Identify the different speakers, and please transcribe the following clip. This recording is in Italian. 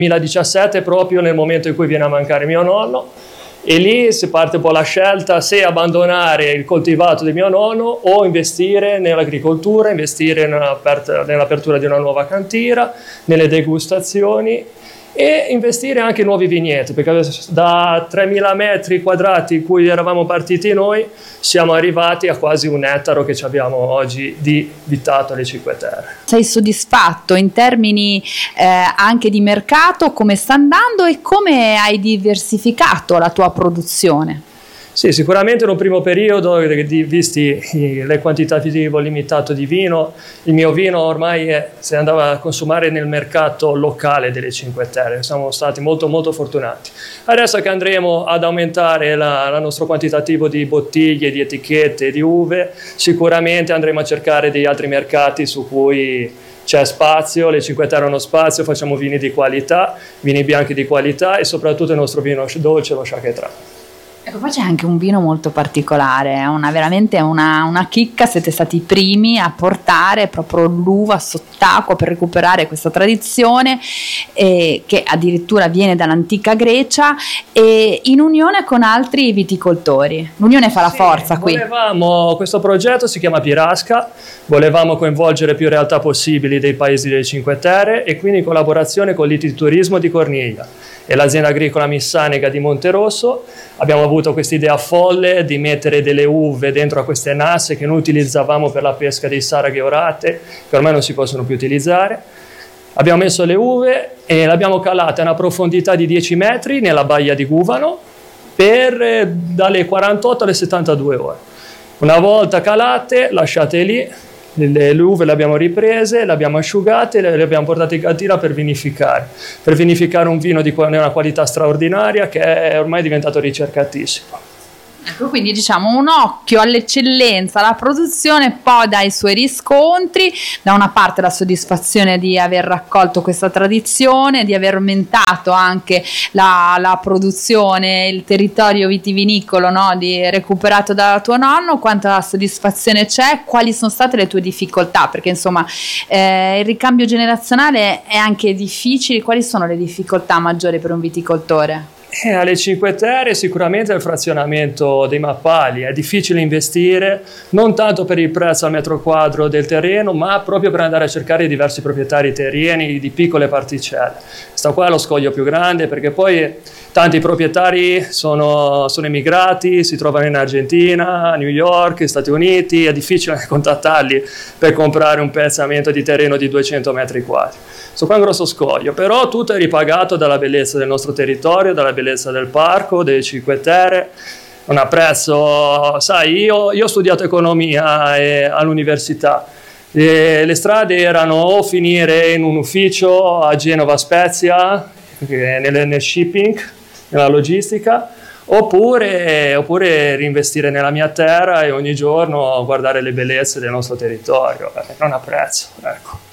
Speaker 1: 2017 proprio nel momento in cui viene a mancare mio nonno, e lì si parte un po' la scelta se abbandonare il coltivato di mio nonno o investire nell'agricoltura, investire nell'apertura di una nuova cantiera, nelle degustazioni e investire anche in nuovi vigneti, perché da 3.000 metri quadrati in cui eravamo partiti noi siamo arrivati a quasi 1 ettaro che abbiamo oggi di Vittato alle Cinque Terre.
Speaker 2: Sei soddisfatto in termini anche di mercato, come sta andando e come hai diversificato la tua produzione?
Speaker 1: Sì, sicuramente in un primo periodo, visti le quantitativo limitato di vino, il mio vino ormai si andava a consumare nel mercato locale delle Cinque Terre. Siamo stati molto molto fortunati. Adesso che andremo ad aumentare il nostro quantitativo di bottiglie, di etichette, di uve, sicuramente andremo a cercare degli altri mercati su cui c'è spazio, le Cinque Terre hanno spazio, facciamo vini di qualità, vini bianchi di qualità e soprattutto il nostro vino dolce, lo Chaquetrà.
Speaker 2: Ecco, poi c'è anche un vino molto particolare, veramente una chicca, siete stati i primi a portare proprio l'uva sott'acqua per recuperare questa tradizione che addirittura viene dall'antica Grecia e in unione con altri viticoltori. L'unione fa la forza qui.
Speaker 1: Questo progetto si chiama Pirasca, volevamo coinvolgere più realtà possibili dei paesi delle Cinque Terre e quindi in collaborazione con l'Istiturismo di Corniglia e l'azienda agricola Missanica di Monterosso abbiamo avuto questa idea folle di mettere delle uve dentro a queste nasse che noi utilizzavamo per la pesca dei saraghe orate, che ormai non si possono più utilizzare. Abbiamo messo le uve e le abbiamo calate a una profondità di 10 metri nella baia di Guvano dalle 48 alle 72 ore. Una volta calate, lasciate lì, le uve le abbiamo riprese, le abbiamo asciugate e le abbiamo portate in cantina per vinificare un vino di una qualità straordinaria che è ormai diventato ricercatissimo.
Speaker 2: Ecco, quindi diciamo un occhio all'eccellenza, alla produzione, poi dà i suoi riscontri, da una parte la soddisfazione di aver raccolto questa tradizione, di aver aumentato anche la produzione, il territorio vitivinicolo, no, recuperato da tuo nonno, quanta soddisfazione c'è, quali sono state le tue difficoltà, perché insomma il ricambio generazionale è anche difficile, quali sono le difficoltà maggiori per un viticoltore?
Speaker 1: Alle Cinque Terre sicuramente il frazionamento dei mappali, è difficile investire non tanto per il prezzo al metro quadro del terreno ma proprio per andare a cercare diversi proprietari terrieri di piccole particelle. Questo qua è lo scoglio più grande perché poi tanti proprietari sono emigrati, si trovano in Argentina, New York, Stati Uniti, è difficile contattarli per comprare un pezzamento di terreno di 200 metri quadri. Questo qua è un grosso scoglio, però tutto è ripagato dalla bellezza del nostro territorio, dalla bellezza del parco, delle Cinque Terre. Non apprezzo, sai, io ho studiato economia all'università. Le strade erano o finire in un ufficio a Genova Spezia, nel shipping, nella logistica, oppure reinvestire nella mia terra e ogni giorno guardare le bellezze del nostro territorio. Non apprezzo, ecco.